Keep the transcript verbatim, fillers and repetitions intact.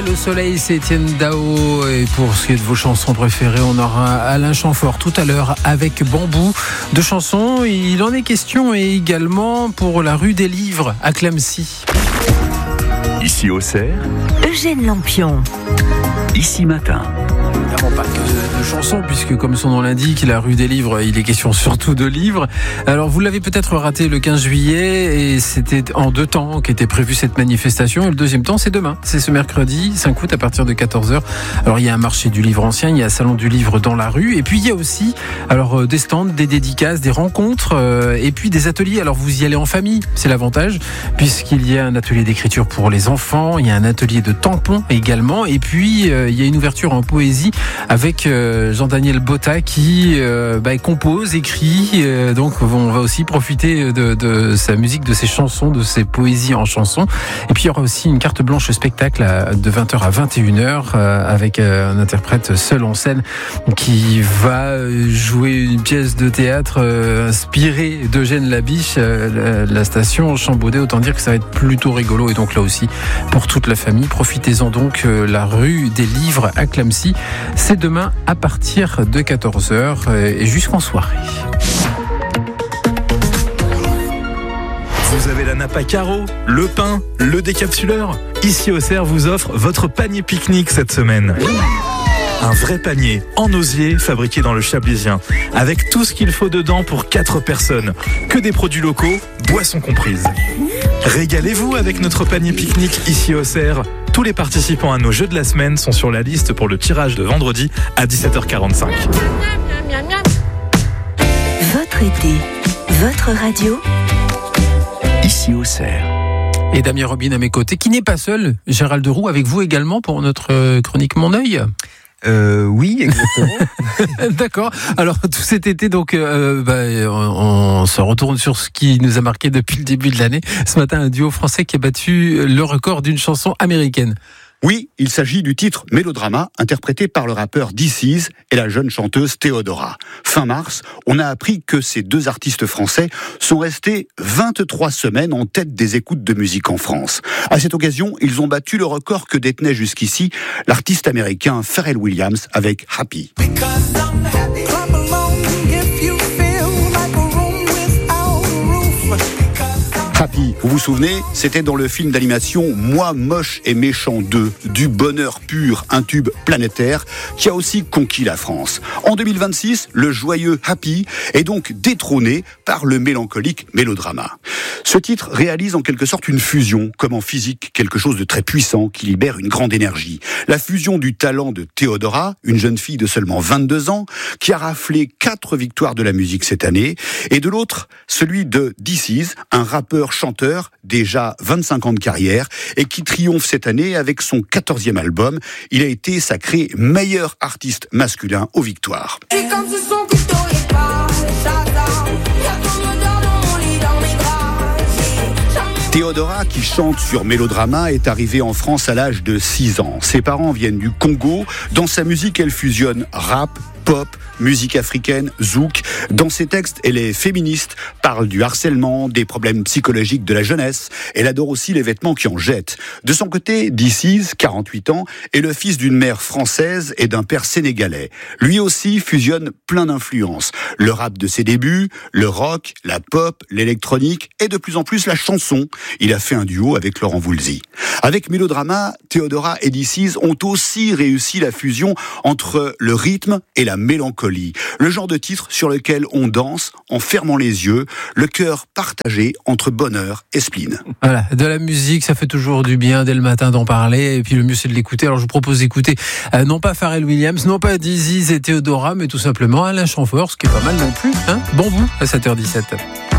Belle au soleil, c'est Étienne Dao. Et pour ce qui est de vos chansons préférées, on aura Alain Chamfort tout à l'heure avec Bambou. De chansons, il en est question et également pour la rue des Livres à Clamecy. Ici Auxerre, Eugène Lampion. Ici Matin. Évidemment pas que de, de chansons, puisque comme son nom l'indique, la rue des Livres, il est question surtout de livres. Alors vous l'avez peut-être raté le quinze juillet, et c'était en deux temps qu'était prévue cette manifestation. Et le deuxième temps, c'est demain. C'est ce mercredi cinq août à partir de quatorze heures. Alors il y a un marché du livre ancien, il y a un salon du livre dans la rue, et puis il y a aussi alors des stands, des dédicaces, des rencontres, euh, et puis des ateliers. Alors vous y allez en famille, c'est l'avantage, puisqu'il y a un atelier d'écriture pour les enfants, il y a un atelier de tampons également, et puis euh, il y a une ouverture en poésie avec euh, Jean-Daniel Botta qui euh, bah, compose, écrit, euh, donc on va aussi profiter de, de sa musique, de ses chansons, de ses poésies en chansons. Et puis il y aura aussi une carte blanche spectacle à, de vingt heures à vingt et une heures euh, avec euh, un interprète seul en scène qui va jouer une pièce de théâtre euh, inspirée d'Eugène Labiche, euh, la, la station Chambaudet. Autant dire que ça va être plutôt rigolo, et donc là aussi pour toute la famille, profitez-en donc. euh, la rue des Livres à Clamecy, c'est demain à partir de quatorze heures et jusqu'en soirée. Vous avez la nappe à carreaux, le pain, le décapsuleur. Ici Auxerre vous offre votre panier pique-nique cette semaine. Un vrai panier en osier fabriqué dans le Chablisien, avec tout ce qu'il faut dedans pour quatre personnes. Que des produits locaux, boissons comprises. Régalez-vous avec notre panier pique-nique ici Auxerre. Tous les participants à nos jeux de la semaine sont sur la liste pour le tirage de vendredi à dix-sept heures quarante-cinq. Votre été, votre radio. Ici Auxerre. Et Damien Robin à mes côtés, qui n'est pas seul. Gérald Roux avec vous également pour notre chronique Mon œil. Euh, oui, exactement. D'accord. Alors tout cet été, donc, euh, bah, on, on se retourne sur ce qui nous a marqué depuis le début de l'année. Ce matin, un duo français qui a battu le record d'une chanson américaine. Oui, il s'agit du titre Mélodrama, interprété par le rappeur D C et la jeune chanteuse Théodora. Fin mars, on a appris que ces deux artistes français sont restés vingt-trois semaines en tête des écoutes de musique en France. À cette occasion, ils ont battu le record que détenait jusqu'ici l'artiste américain Pharrell Williams avec Happy. Happy, vous vous souvenez, c'était dans le film d'animation Moi, moche et méchant deux, du bonheur pur, un tube planétaire qui a aussi conquis la France. En deux mille vingt-six, le joyeux Happy est donc détrôné par le mélancolique Mélodrama. Ce titre réalise en quelque sorte une fusion, comme en physique, quelque chose de très puissant qui libère une grande énergie. La fusion du talent de Théodora, une jeune fille de seulement vingt-deux ans, qui a raflé quatre victoires de la musique cette année, et de l'autre, celui de D C, un rappeur chanteur, déjà vingt-cinq ans de carrière, et qui triomphe cette année avec son quatorzième album. Il a été sacré meilleur artiste masculin aux victoires. Théodora, qui chante sur Mélodrama, est arrivée en France à l'âge de six ans. Ses parents viennent du Congo. Dans sa musique, elle fusionne rap, pop, musique africaine, zouk. Dans ses textes, elle est féministe, parle du harcèlement, des problèmes psychologiques de la jeunesse. Elle adore aussi les vêtements qui en jettent. De son côté, D C, quarante-huit ans, est le fils d'une mère française et d'un père sénégalais. Lui aussi fusionne plein d'influences. Le rap de ses débuts, le rock, la pop, l'électronique et de plus en plus la chanson. Il a fait un duo avec Laurent Voulzy. Avec Mélodrama, Théodora et D C ont aussi réussi la fusion entre le rythme et la mélancolie. Le genre de titre sur lequel on danse en fermant les yeux, le cœur partagé entre bonheur et spleen. Voilà, de la musique, ça fait toujours du bien dès le matin d'en parler, et puis le mieux c'est de l'écouter. Alors je vous propose d'écouter euh, non pas Pharrell Williams, non pas D C et Théodora, mais tout simplement Alain Chamfort, ce qui est pas mal non plus. Hein, bon bout à sept heures dix-sept.